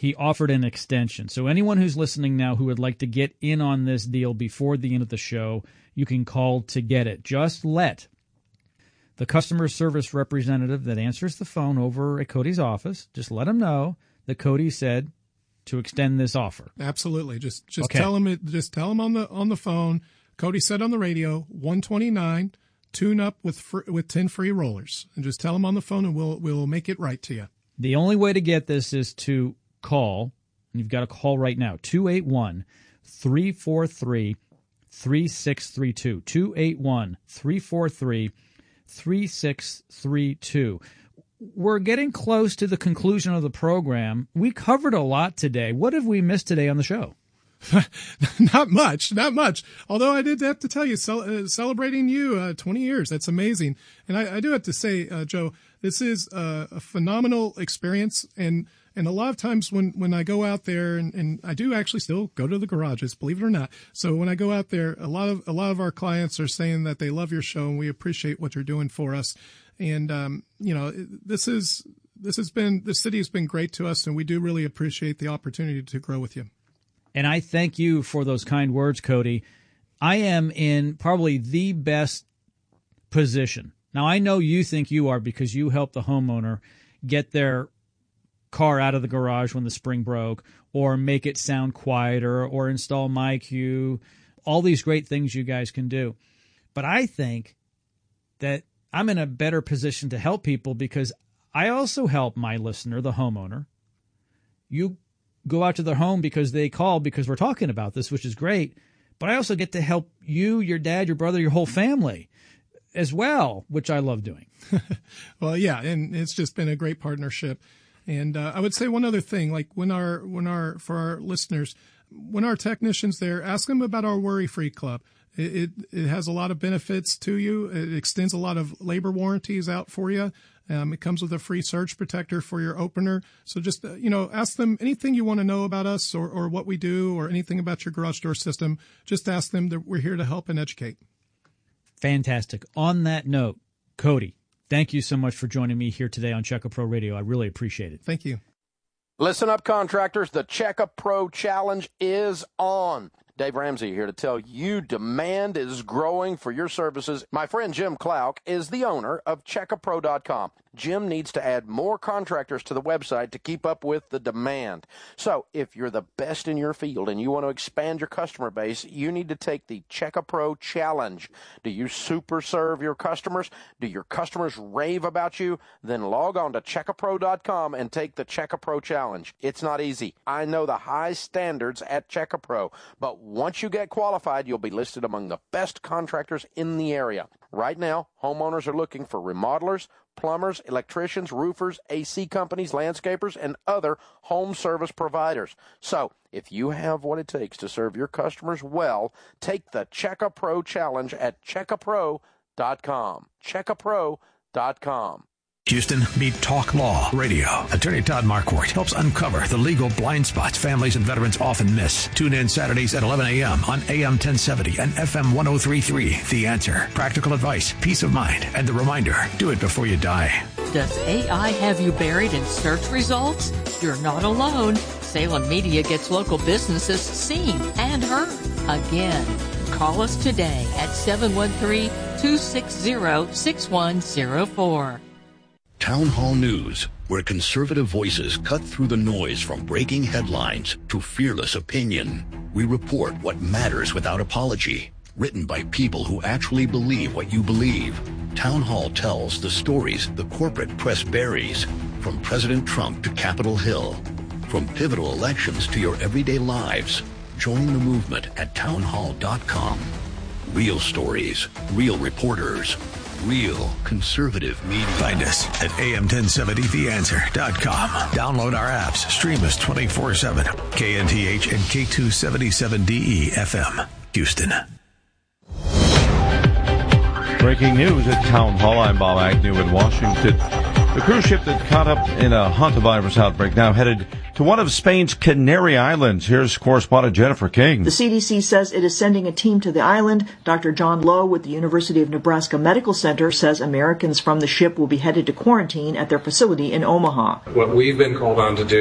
he offered an extension. So anyone who's listening now who would like to get in on this deal before the end of the show, you can call to get it. Just let the customer service representative that answers the phone over at Cody's office, just let him know that Cody said to extend this offer. Absolutely. Just okay. Tell him on the phone. Cody said on the radio, 129, tune up with 10 free rollers, and just tell him on the phone, and we'll make it right to you. The only way to get this is to call. You've got to call right now, 281-343-3632, 281-343-3632. We're getting close to the conclusion of the program. We covered a lot today. What have we missed today on the show? Not much. Although I did have to tell you, celebrating you 20 years, that's amazing. And I do have to say, Joe, this is a phenomenal experience. And a lot of times when I go out there, and I do actually still go to the garages, believe it or not. So when I go out there, a lot of our clients are saying that they love your show and we appreciate what you're doing for us. And, the city has been great to us, and we do really appreciate the opportunity to grow with you. And I thank you for those kind words, Cody. I am in probably the best position. Now, I know you think you are because you helped the homeowner get their car out of the garage when the spring broke, or make it sound quieter, or install MyQ, all these great things you guys can do. But I think that I'm in a better position to help people because I also help my listener, the homeowner. You go out to their home because they call because we're talking about this, which is great. But I also get to help you, your dad, your brother, your whole family as well, which I love doing. Well, yeah, and it's just been a great partnership. And I would say one other thing, like for our listeners, when our technicians there, ask them about our Worry-Free Club. It has a lot of benefits to you. It extends a lot of labor warranties out for you. It comes with a free surge protector for your opener. So just, ask them anything you want to know about us or what we do or anything about your garage door system. Just ask them that we're here to help and educate. Fantastic. On that note, Cody, thank you so much for joining me here today on Checkup Pro Radio. I really appreciate it. Thank you. Listen up, contractors. The Checkup Pro Challenge is on. Dave Ramsey here to tell you demand is growing for your services. My friend Jim Klauck is the owner of CheckAPro.com. Jim needs to add more contractors to the website to keep up with the demand. So if you're the best in your field and you want to expand your customer base, you need to take the CheckAPro Challenge. Do you super serve your customers? Do your customers rave about you? Then log on to CheckAPro.com and take the CheckAPro Challenge. It's not easy. I know the high standards at CheckAPro, but once you get qualified, you'll be listed among the best contractors in the area. Right now, homeowners are looking for remodelers, plumbers, electricians, roofers, AC companies, landscapers, and other home service providers. So, if you have what it takes to serve your customers well, take the CheckAPro Challenge at CheckAPro.com. CheckAPro.com. Houston, meet Talk Law Radio. Attorney Todd Marquardt helps uncover the legal blind spots families and veterans often miss. Tune in Saturdays at 11 a.m. on AM 1070 and FM 103.3. The Answer. Practical advice, peace of mind, and the reminder, do it before you die. Does AI have you buried in search results? You're not alone. Salem Media gets local businesses seen and heard. Again, call us today at 713-260-6104. Town Hall News, where conservative voices cut through the noise from breaking headlines to fearless opinion. We report what matters without apology. Written by people who actually believe what you believe. Town Hall tells the stories the corporate press buries, from President Trump to Capitol Hill. From pivotal elections to your everyday lives. Join the movement at townhall.com. Real stories, real reporters, real conservative media. Find us at am1070theanswer.com. Download our apps. Stream us 24/7. KNTH and K277DE FM, Houston. Breaking news at Town Hall. I'm Bob Agnew in Washington. The cruise ship that caught up in a hantavirus outbreak now headed to one of Spain's Canary Islands. Here's correspondent Jennifer King. The CDC says it is sending a team to the island. Dr. John Lowe with the University of Nebraska Medical Center says Americans from the ship will be headed to quarantine at their facility in Omaha. What we've been called on to do